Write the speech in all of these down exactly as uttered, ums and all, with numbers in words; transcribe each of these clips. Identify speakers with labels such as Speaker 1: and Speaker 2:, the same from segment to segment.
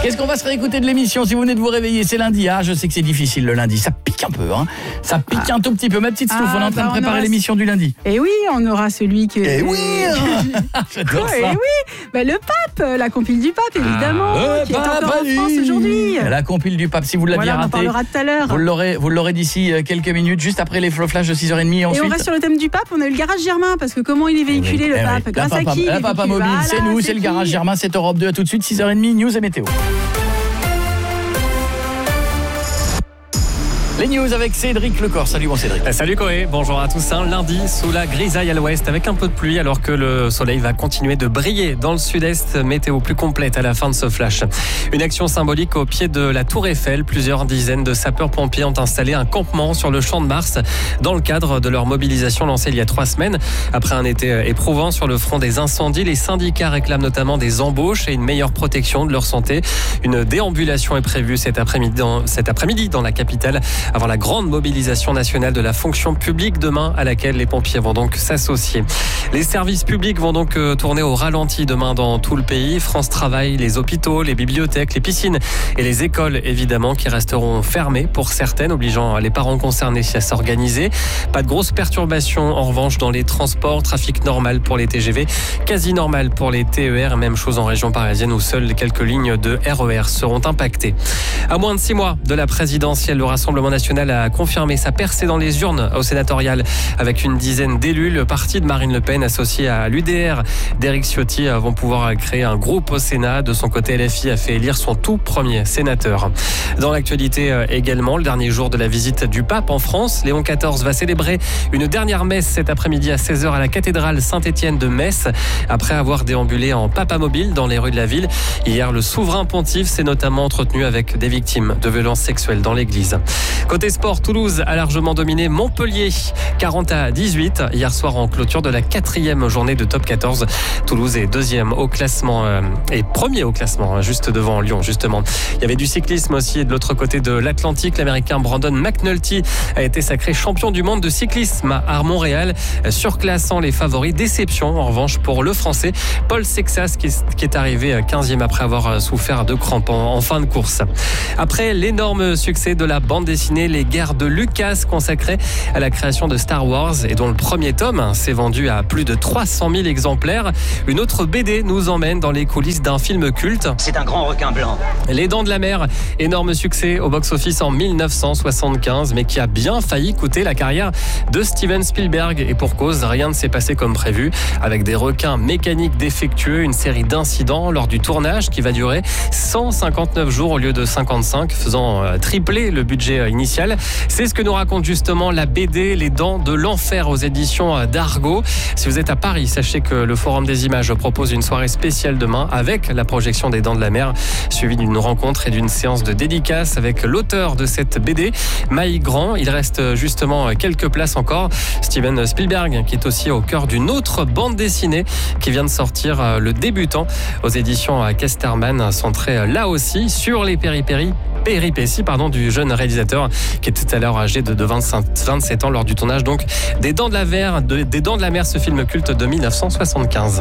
Speaker 1: Qu'est-ce qu'on va se réécouter de l'émission si vous venez de vous réveiller? C'est lundi. Ah, je sais que c'est difficile le lundi. Ça pique un peu, hein. Ça pique ah. un tout petit peu. Ma petite Stouff, ah, on est en train bah de préparer l'émission du lundi.
Speaker 2: Et oui, on aura celui que...
Speaker 1: Et oui J'adore ça.
Speaker 2: Et oui bah, le pape, la compile du pape, évidemment,
Speaker 1: ah,
Speaker 2: qui est encore en France aujourd'hui.
Speaker 1: La compile du pape, si vous l'aviez
Speaker 2: voilà,
Speaker 1: raté,
Speaker 2: on en parlera tout à l'heure.
Speaker 1: Vous l'aurez, vous l'aurez d'ici quelques minutes, juste après les flash de six heures trente. Et, ensuite...
Speaker 2: et on reste sur le thème du pape, on a eu le garage Germain, parce que comment il est véhiculé,
Speaker 1: oui,
Speaker 2: le
Speaker 1: eh
Speaker 2: pape
Speaker 1: oui.
Speaker 2: Grâce
Speaker 1: la
Speaker 2: à
Speaker 1: papa,
Speaker 2: qui
Speaker 1: La papa mobile, voilà, c'est nous, c'est, c'est le garage Germain, c'est Europe deux. À tout de suite, six heures trente, news et météo. Les news avec Cédric Lecor. Salut mon Cédric.
Speaker 3: Salut Coé, bonjour à tous. Un lundi sous la grisaille à l'ouest avec un peu de pluie alors que le soleil va continuer de briller dans le sud-est. Météo plus complète à la fin de ce flash. Une action symbolique au pied de la Tour Eiffel. Plusieurs dizaines de sapeurs-pompiers ont installé un campement sur le Champ de Mars dans le cadre de leur mobilisation lancée il y a trois semaines. Après un été éprouvant sur le front des incendies, les syndicats réclament notamment des embauches et une meilleure protection de leur santé. Une déambulation est prévue cet après-midi dans, cet après-midi dans la capitale, avant la grande mobilisation nationale de la fonction publique demain à laquelle les pompiers vont donc s'associer. Les services publics vont donc tourner au ralenti demain dans tout le pays. France Travail, les hôpitaux, les bibliothèques, les piscines et les écoles évidemment qui resteront fermées pour certaines, obligeant les parents concernés à s'organiser. Pas de grosses perturbations en revanche dans les transports, trafic normal pour les T G V, quasi normal pour les T E R, même chose en région parisienne où seules quelques lignes de R E R seront impactées. À moins de six mois de la présidentielle, le Rassemblement national a confirmé sa percée dans les urnes au sénatorial avec une dizaine d'élus. Le parti de Marine Le Pen associé à l'U D R d'Éric Ciotti vont pouvoir créer un groupe au Sénat. De son côté, L F I a fait élire son tout premier sénateur. Dans l'actualité également, le dernier jour de la visite du pape en France, Léon quatorze va célébrer une dernière messe cet après-midi à seize heures à la cathédrale Saint-Étienne de Metz. Après avoir déambulé en papamobile dans les rues de la ville, hier, le souverain pontife s'est notamment entretenu avec des victimes de violences sexuelles dans l'église. Côté sport, Toulouse a largement dominé Montpellier, quarante à dix-huit, hier soir en clôture de la quatrième journée de top quatorze. Toulouse est deuxième au classement euh, et premier au classement, juste devant Lyon, justement. Il y avait du cyclisme aussi et de l'autre côté de l'Atlantique, l'Américain Brandon McNulty a été sacré champion du monde de cyclisme à Montréal, surclassant les favoris. Déception, en revanche, pour le Français Paul Sexas qui est, qui est arrivé quinzième après avoir souffert de crampes en, en fin de course. Après l'énorme succès de la bande dessinée Les Guerres de Lucas, consacrée à la création de Star Wars et dont le premier tome s'est vendu à plus de trois cent mille exemplaires, une autre B D nous emmène dans les coulisses d'un film culte.
Speaker 4: C'est un grand requin blanc.
Speaker 3: Les Dents de la Mer, énorme succès au box-office en dix-neuf cent soixante-quinze, mais qui a bien failli coûter la carrière de Steven Spielberg. Et pour cause, rien ne s'est passé comme prévu, avec des requins mécaniques défectueux, une série d'incidents lors du tournage qui va durer cent cinquante-neuf jours au lieu de cinquante-cinq, faisant tripler le budget initial. C'est ce que nous raconte justement la B D Les Dents de l'Enfer aux éditions d'Argo. Si vous êtes à Paris, sachez que le Forum des Images propose une soirée spéciale demain avec la projection des Dents de la Mer, suivie d'une rencontre et d'une séance de dédicace avec l'auteur de cette B D, Maï Grand. Il reste justement quelques places encore. Steven Spielberg, qui est aussi au cœur d'une autre bande dessinée qui vient de sortir, Le Débutant, aux éditions Casterman, centrée là aussi sur les péripéties péripéties pardon, du jeune réalisateur qui était alors âgé de, de vingt-cinq, vingt-sept ans lors du tournage donc des Dents de la Mer, de, des Dents de la Mer, ce film culte de dix-neuf cent soixante-quinze.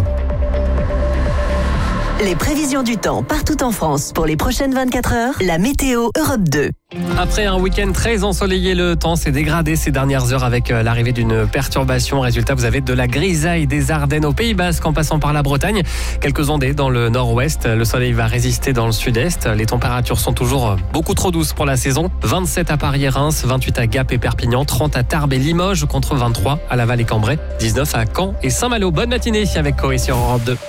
Speaker 5: Les prévisions du temps partout en France pour les prochaines vingt-quatre heures, la météo Europe deux.
Speaker 3: Après un week-end très ensoleillé, le temps s'est dégradé ces dernières heures avec l'arrivée d'une perturbation. Résultat, vous avez de la grisaille des Ardennes au Pays Basque en passant par la Bretagne. Quelques ondées dans le nord-ouest. Le soleil va résister dans le sud-est. Les températures sont toujours beaucoup trop douces pour la saison. vingt-sept à Paris et Reims, vingt-huit à Gap et Perpignan, trente à Tarbes et Limoges contre vingt-trois à Laval et Cambrai, dix-neuf à Caen et Saint-Malo. Bonne matinée avec Coé sur Europe deux.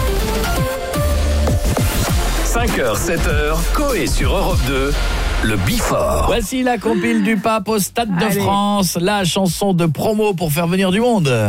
Speaker 6: cinq heures, sept heures, Coé sur Europe deux, le Before.
Speaker 1: Voici la compile du pape au Stade de
Speaker 2: Allez.
Speaker 1: France, la chanson de promo pour faire venir du monde.